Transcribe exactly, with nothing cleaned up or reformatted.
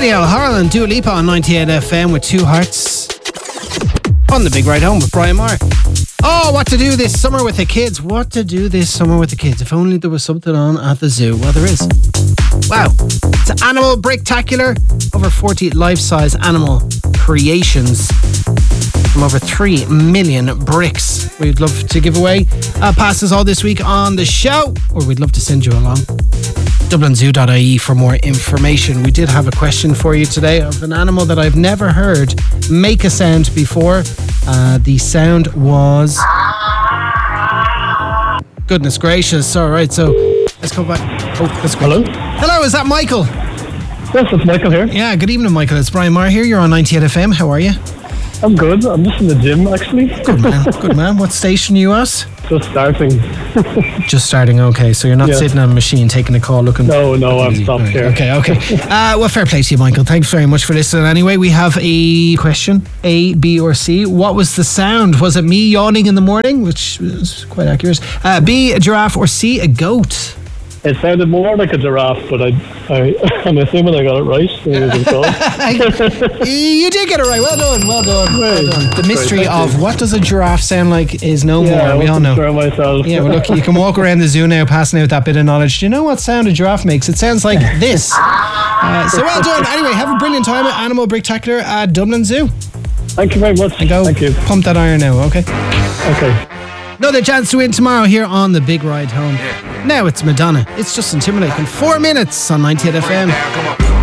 Danielle Harlan, Dua Lipa on ninety-eight F M with Two Hearts. On the Big Ride Home with Brian Maher. Oh, what to do this summer with the kids. What to do this summer with the kids. If only there was something on at the zoo. Well, there is. Wow. It's Animal Bricktacular. Over forty life-size animal creations from over three million bricks. We'd love to give away uh, passes all this week on the show, or we'd love to send you along. Dublin Zoo dot I E for more information. We did have a question for you today of an animal that I've never heard make a sound before. Uh, the sound was... Goodness gracious. All right, so let's go back. Oh, that's great. Hello? Hello, is that Michael? Yes, it's Michael here. Yeah, good evening, Michael. It's Brian Maher here. You're on ninety-eight F M. How are you? I'm good. I'm just in the gym, actually. Good man. Good man. What station are you at? Just starting. Just starting, okay. So you're not Yeah. sitting on a machine taking a call looking... No, no, I've busy. stopped Right, here. Okay, okay. Uh, well, fair play to you, Michael. Thanks very much for listening. Anyway, we have a question. A, B or C. What was the sound? Was it me yawning in the morning? Which is quite accurate. Uh, B, a giraffe, or C, a goat? It sounded more like a giraffe, but I, I, I'm assuming I got it right. You did get it right. Well done, well done, well done. The mystery Great, thank of you. what does a giraffe sound like is no Yeah, more. We I all know. wasn't sure myself. Yeah, well, look, you can walk around the zoo now passing out that bit of knowledge. Do you know what sound a giraffe makes? It sounds like this. Uh, so well done. Anyway, have a brilliant time at Animal Bricktacular at Dublin Zoo. Thank you very much. And go Thank you. pump that iron now, okay? Okay. Another chance to win tomorrow here on the Big Ride Home. Now it's Madonna. It's Justin Timberlake in four minutes on ninety-eight F M.